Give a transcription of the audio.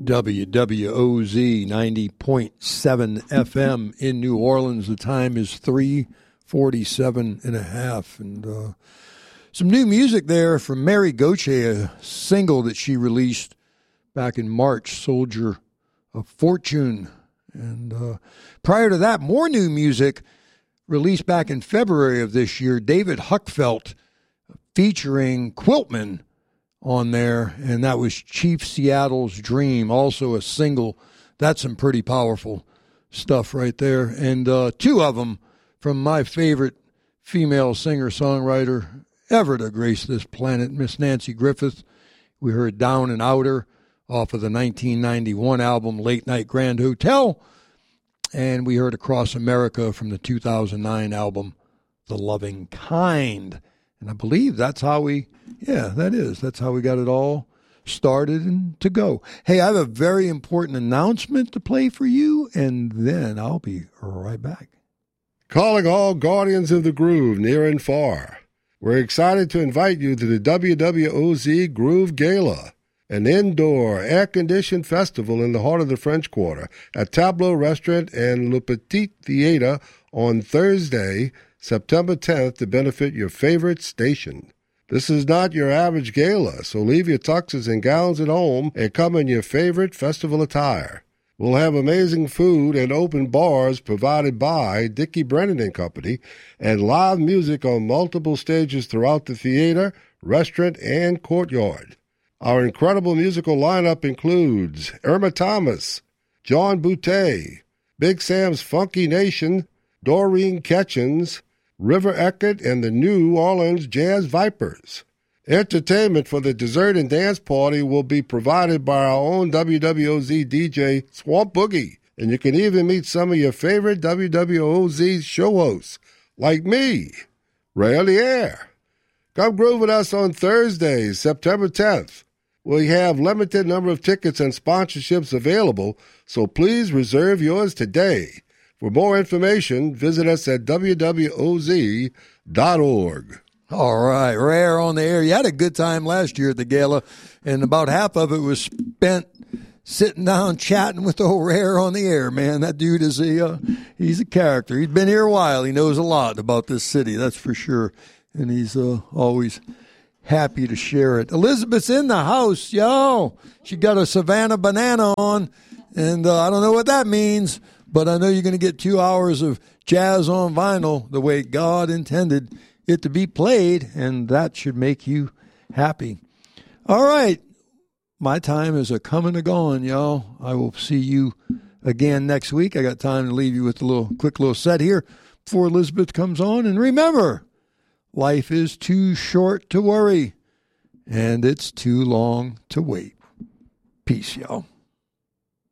WWOZ 90.7 FM in New Orleans. The time is 3:47 and a half. And some new music there from Mary Gauthier, a single that she released back in March, Soldier of Fortune. And prior to that, more new music released back in February of this year, David Huckfelt featuring Quiltman on there, and that was Chief Seattle's Dream, also a single. That's some pretty powerful stuff right there. And two of them from my favorite female singer-songwriter ever to grace this planet, Miss Nanci Griffith. We heard Down and Outer off of the 1991 album Late Night Grand Hotel, and we heard Across America from the 2009 album The Loving Kind. And I believe that's how that's how we got it all started and to go. Hey, I have a very important announcement to play for you, and then I'll be right back. Calling all guardians of the groove near and far. We're excited to invite you to the WWOZ Groove Gala, an indoor, air-conditioned festival in the heart of the French Quarter at Tableau Restaurant and Le Petit Theater on Thursday, September 10th, to benefit your favorite station. This is not your average gala, so leave your tuxes and gowns at home and come in your favorite festival attire. We'll have amazing food and open bars provided by Dickie Brennan and Company, and live music on multiple stages throughout the theater, restaurant, and courtyard. Our incredible musical lineup includes Irma Thomas, John Boutte, Big Sam's Funky Nation, Doreen Ketchens, River Eckert, and the New Orleans Jazz Vipers. Entertainment for the dessert and dance party will be provided by our own WWOZ DJ, Swamp Boogie, and you can even meet some of your favorite WWOZ show hosts, like me, Ray on the Air. Come groove with us on Thursday, September 10th. We have limited number of tickets and sponsorships available, so please reserve yours today. For more information, visit us at wwoz.org. All right, Rare on the Air. You had a good time last year at the gala, and about half of it was spent sitting down chatting with old Rare on the Air, man. That dude is he's a character. He's been here a while. He knows a lot about this city, that's for sure, and he's always happy to share it. Elizabeth's in the house, yo. She got a Savannah banana on, and I don't know what that means, but I know you're going to get 2 hours of jazz on vinyl the way God intended it to be played, and that should make you happy. All right. My time is a coming and going, y'all. I will see you again next week. I got time to leave you with a quick little set here before Elizabeth comes on. And remember, life is too short to worry, and it's too long to wait. Peace, y'all.